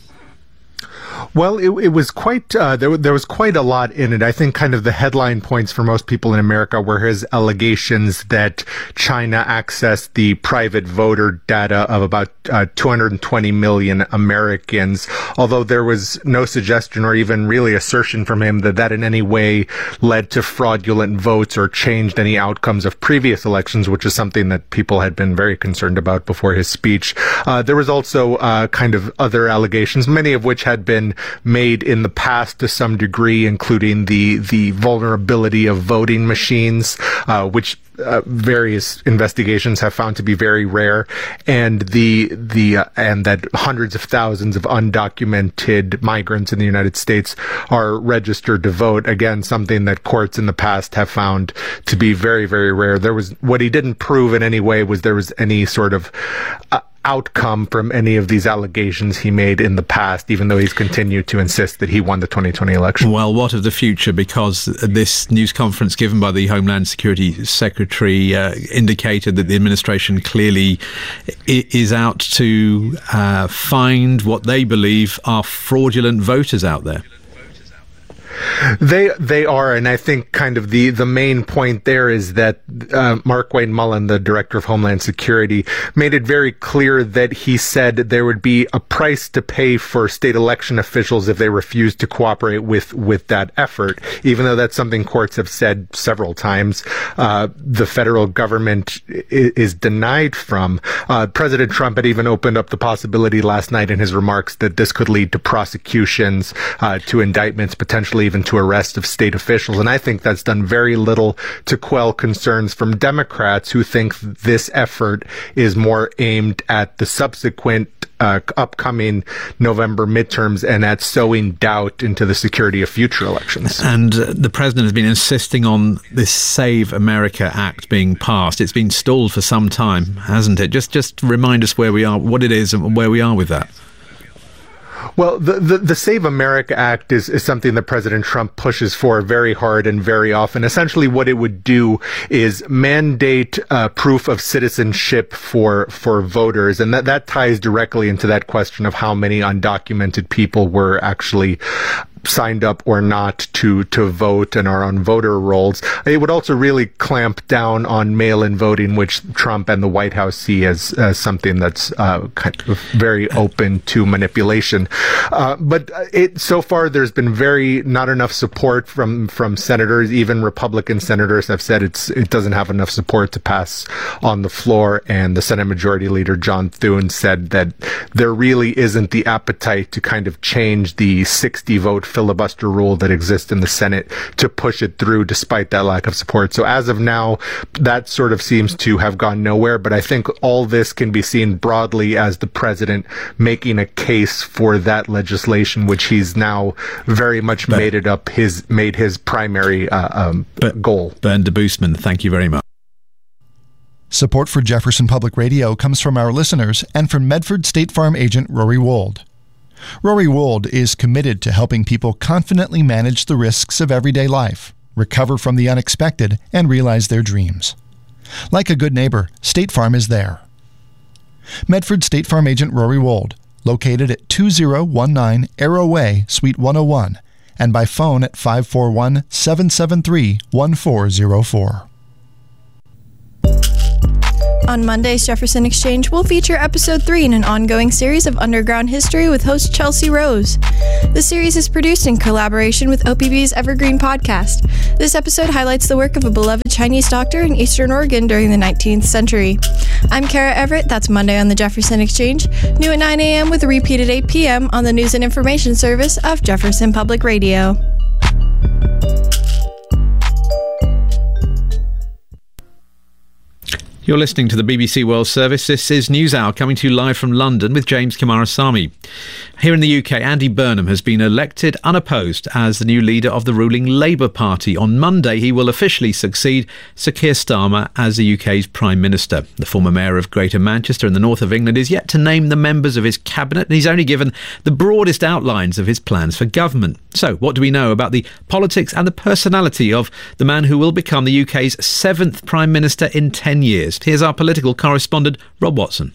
Well, it was quite, there was quite a lot in it. I think kind of the headline points for most people in America were his allegations that China accessed the private voter data of about 220 million Americans, although there was no suggestion or even really assertion from him that in any way led to fraudulent votes or changed any outcomes of previous elections, which is something that people had been very concerned about before his speech. There was also kind of other allegations, many of which had been made in the past to some degree, including the vulnerability of voting machines, which various investigations have found to be very rare, and and that hundreds of thousands of undocumented migrants in the United States are registered to vote. Again, something that courts in the past have found to be very, very rare. What he didn't prove in any way was there was any sort of outcome from any of these allegations he made in the past, even though he's continued to insist that he won the 2020 election. Well, what of the future? Because this news conference given by the Homeland Security Secretary indicated that the administration clearly is out to find what they believe are fraudulent voters out there. They are, and I think kind of the main point there is that Markwayne Mullin, the director of Homeland Security, made it very clear that he said there would be a price to pay for state election officials if they refused to cooperate with that effort, even though that's something courts have said several times. The federal government is denied from. President Trump had even opened up the possibility last night in his remarks that this could lead to prosecutions, to indictments, potentially even to arrest of state officials. And I think that's done very little to quell concerns from Democrats who think this effort is more aimed at the subsequent upcoming November midterms and at sowing doubt into the security of future elections. And the president has been insisting on this Save America Act being passed. It's been stalled for some time, hasn't it? Just remind us where we are, what it is and where we are with that. Well, the Save America Act is something that President Trump pushes for very hard and very often. Essentially, what it would do is mandate proof of citizenship for voters, and that ties directly into that question of how many undocumented people were actually signed up or not to vote and are on voter rolls. It would also really clamp down on mail-in voting, which Trump and the White House see as something that's kind of very open to manipulation. But so far there's been not enough support from senators. Even Republican senators have said it doesn't have enough support to pass on the floor. And the Senate Majority Leader John Thune said that there really isn't the appetite to kind of change the 60 vote filibuster rule that exists in the Senate to push it through despite that lack of support. So as of now, that sort of seems to have gone nowhere. But I think all this can be seen broadly as the president making a case for that legislation, which he's now very much made his primary goal. Bernd Debusmann, thank you very much. Support for Jefferson Public Radio comes from our listeners and from Medford State Farm agent Rory Wold. Rory Wold is committed to helping people confidently manage the risks of everyday life, recover from the unexpected, and realize their dreams. Like a good neighbor, State Farm is there. Medford State Farm agent Rory Wold, located at 2019 Arrow Way, Suite 101, and by phone at 541-773-1404. On Monday's Jefferson Exchange, we'll feature Episode 3 in an ongoing series of underground history with host Chelsea Rose. The series is produced in collaboration with OPB's Evergreen Podcast. This episode highlights the work of a beloved Chinese doctor in Eastern Oregon during the 19th century. I'm Kara Everett. That's Monday on the Jefferson Exchange, new at 9 a.m. with a repeat at 8 p.m. on the News and Information Service of Jefferson Public Radio. You're listening to the BBC World Service. This is NewsHour coming to you live from London with James Kamarasamy. Here in the UK, Andy Burnham has been elected unopposed as the new leader of the ruling Labour Party. On Monday, he will officially succeed Sir Keir Starmer as the UK's Prime Minister. The former Mayor of Greater Manchester in the north of England is yet to name the members of his cabinet, and he's only given the broadest outlines of his plans for government. So, what do we know about the politics and the personality of the man who will become the UK's 7th Prime Minister in 10 years? Here's our political correspondent, Rob Watson.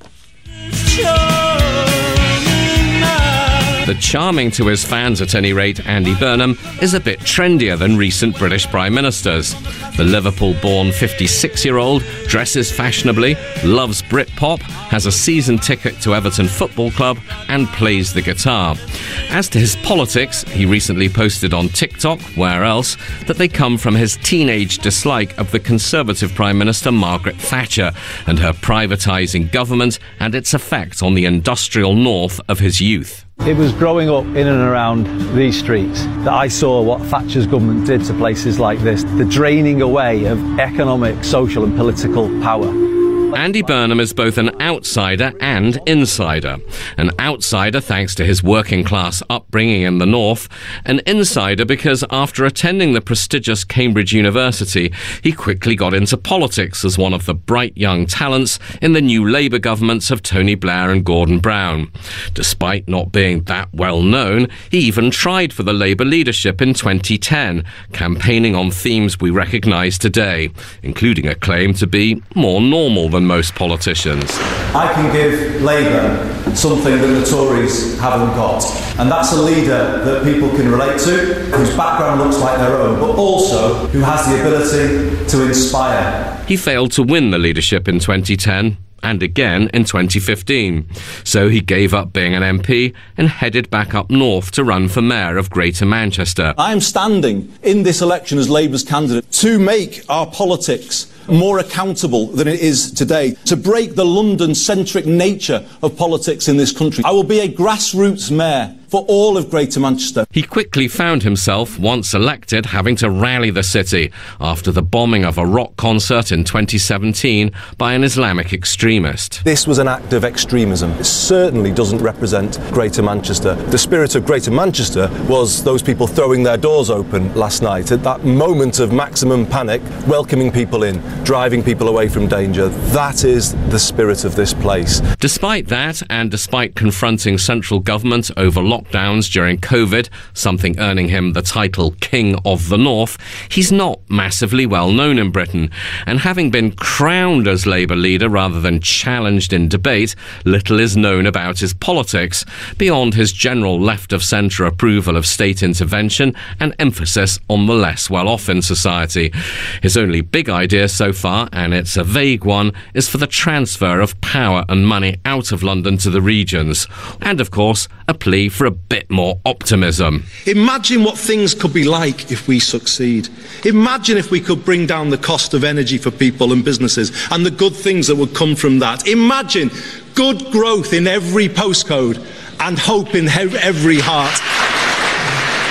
The charming to his fans, at any rate, Andy Burnham is a bit trendier than recent British Prime Ministers. The Liverpool-born 56-year-old dresses fashionably, loves Britpop, has a season ticket to Everton Football Club and plays the guitar. As to his politics, he recently posted on TikTok, where else, that they come from his teenage dislike of the Conservative Prime Minister Margaret Thatcher and her privatising government and its effect on the industrial north of his youth. It was growing up in and around these streets that I saw what Thatcher's government did to places like this, the draining away of economic, social and political power. Andy Burnham is both an outsider and insider. An outsider thanks to his working class upbringing in the north, an insider because after attending the prestigious Cambridge University, he quickly got into politics as one of the bright young talents in the new Labour governments of Tony Blair and Gordon Brown. Despite not being that well known, he even tried for the Labour leadership in 2010, campaigning on themes we recognise today, including a claim to be more normal than most politicians. I can give Labour something that the Tories haven't got, and that's a leader that people can relate to, whose background looks like their own, but also who has the ability to inspire. He failed to win the leadership in 2010 and again in 2015. So he gave up being an MP and headed back up north to run for Mayor of Greater Manchester. I am standing in this election as Labour's candidate to make our politics more accountable than it is today, to break the London-centric nature of politics in this country. I will be a grassroots mayor for all of Greater Manchester. He quickly found himself, once elected, having to rally the city after the bombing of a rock concert in 2017 by an Islamic extremist. This was an act of extremism. It certainly doesn't represent Greater Manchester. The spirit of Greater Manchester was those people throwing their doors open last night at that moment of maximum panic, welcoming people in, driving people away from danger. That is the spirit of this place. Despite that, and despite confronting central government over lockdowns during COVID, something earning him the title King of the North, he's not massively well known in Britain. And having been crowned as Labour leader rather than challenged in debate, little is known about his politics, beyond his general left-of-centre approval of state intervention and emphasis on the less well-off in society. His only big idea so far, and it's a vague one, is for the transfer of power and money out of London to the regions. And, of course, a plea for a bit more optimism. Imagine what things could be like if we succeed. Imagine if we could bring down the cost of energy for people and businesses and the good things that would come from that. Imagine good growth in every postcode and hope in every heart.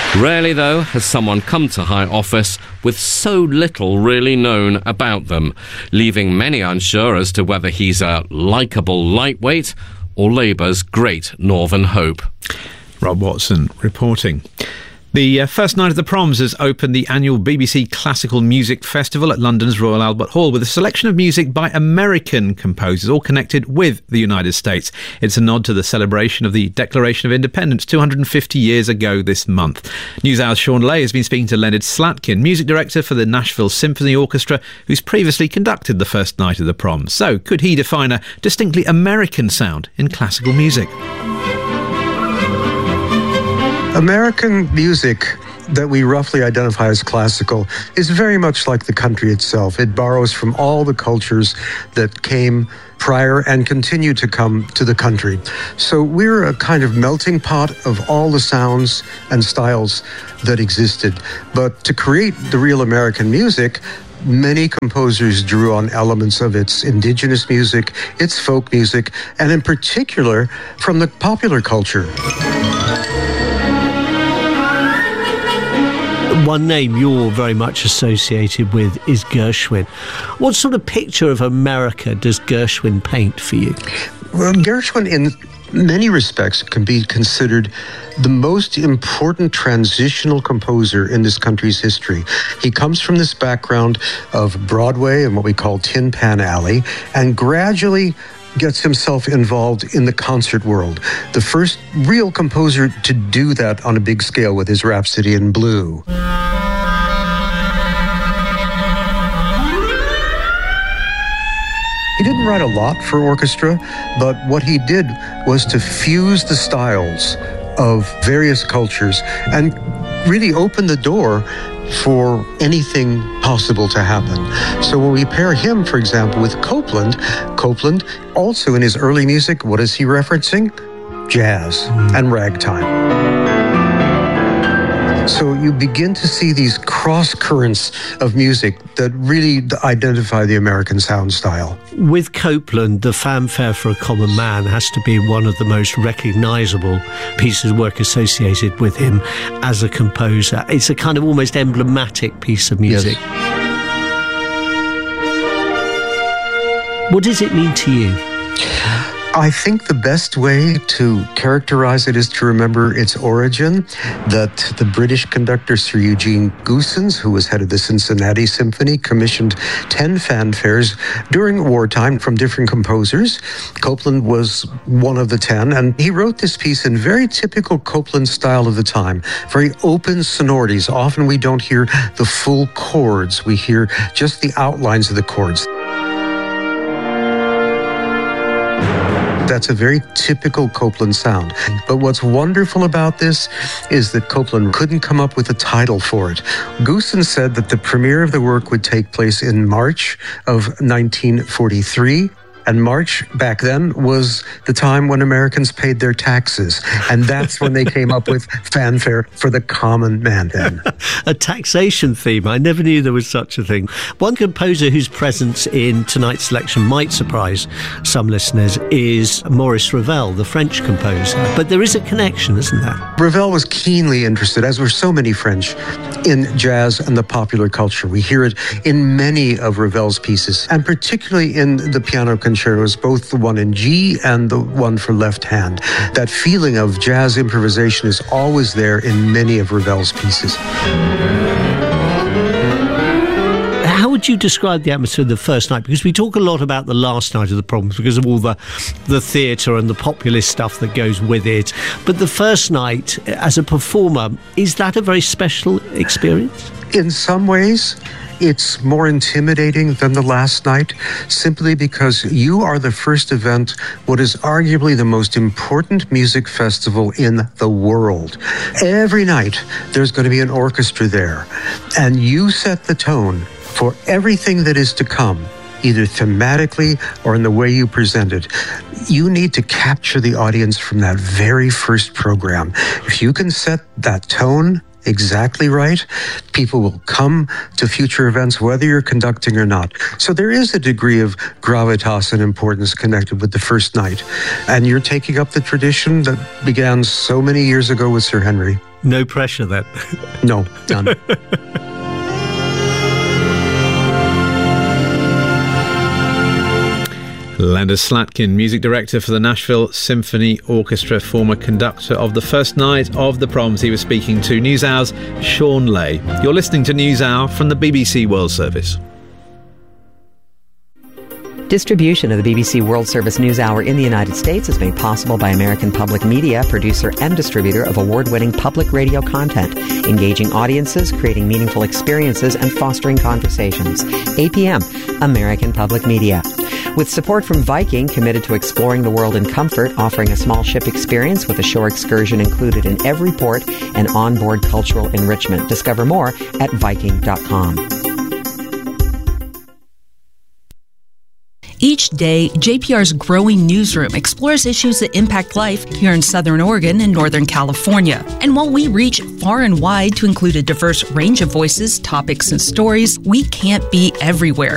Rarely, though, has someone come to high office with so little really known about them, leaving many unsure as to whether he's a likeable lightweight or Labour's great northern hope. Rob Watson reporting. The first night of the Proms has opened the annual BBC Classical Music Festival at London's Royal Albert Hall with a selection of music by American composers, all connected with the United States. It's a nod to the celebration of the Declaration of Independence 250 years ago this month. NewsHour's Sean Lay has been speaking to Leonard Slatkin, music director for the Nashville Symphony Orchestra, who's previously conducted the first night of the Proms. So, could he define a distinctly American sound in classical music? American music that we roughly identify as classical is very much like the country itself. It borrows from all the cultures that came prior and continue to come to the country. So we're a kind of melting pot of all the sounds and styles that existed. But to create the real American music, many composers drew on elements of its indigenous music, its folk music, and in particular from the popular culture. One name you're very much associated with is Gershwin. What sort of picture of America does Gershwin paint for you? Well, Gershwin, in many respects, can be considered the most important transitional composer in this country's history. He comes from this background of Broadway and what we call Tin Pan Alley, and gradually gets himself involved in the concert world. The first real composer to do that on a big scale with his Rhapsody in Blue. He didn't write a lot for orchestra, but what he did was to fuse the styles of various cultures and really open the door for anything possible to happen. So when we pair him, for example, with Copland also in his early music, what is he referencing? Jazz and ragtime. So you begin to see these cross currents of music that really identify the American sound style. With Copland, the Fanfare for a Common Man has to be one of the most recognisable pieces of work associated with him as a composer. It's a kind of almost emblematic piece of music. Yes. What does it mean to you? I think the best way to characterize it is to remember its origin, that the British conductor Sir Eugene Goosens, who was head of the Cincinnati Symphony, commissioned 10 fanfares during wartime from different composers. Copland was one of the 10, and he wrote this piece in very typical Copland style of the time, very open sonorities. Often we don't hear the full chords, we hear just the outlines of the chords. That's a very typical Copland sound. But what's wonderful about this is that Copland couldn't come up with a title for it. Goosens said that the premiere of the work would take place in March of 1943. And March back then was the time when Americans paid their taxes. And that's when they came up with Fanfare for the Common Man then. A taxation theme. I never knew there was such a thing. One composer whose presence in tonight's selection might surprise some listeners is Maurice Ravel, the French composer. But there is a connection, isn't there? Ravel was keenly interested, as were so many French, in jazz and the popular culture. We hear it in many of Ravel's pieces, and particularly in the piano concertos, both the one in G and the one for left hand. That feeling of jazz improvisation is always there in many of Ravel's pieces. How would you describe the atmosphere of the first night? Because we talk a lot about the last night of the Proms because of all the theatre and the populist stuff that goes with it. But the first night, as a performer, is that a very special experience? In some ways, it's more intimidating than the last night, simply because you are the first event, what is arguably the most important music festival in the world. Every night, there's going to be an orchestra there, and you set the tone for everything that is to come, either thematically or in the way you present it. You need to capture the audience from that very first program. If you can set that tone, exactly right, people will come to future events whether you're conducting or not. So there is a degree of gravitas and importance connected with the first night. And you're taking up the tradition that began so many years ago with Sir Henry. No pressure then. No, done. Landers Slatkin, music director for the Nashville Symphony Orchestra, former conductor of the first night of the Proms. He was speaking to NewsHour's Sean Lay. You're listening to NewsHour from the BBC World Service. Distribution of the BBC World Service NewsHour in the United States is made possible by American Public Media, producer and distributor of award-winning public radio content, engaging audiences, creating meaningful experiences, and fostering conversations. APM, American Public Media. With support from Viking, committed to exploring the world in comfort, offering a small ship experience with a shore excursion included in every port and onboard cultural enrichment. Discover more at Viking.com. Each day, JPR's growing newsroom explores issues that impact life here in Southern Oregon and Northern California. And while we reach far and wide to include a diverse range of voices, topics, and stories, we can't be everywhere.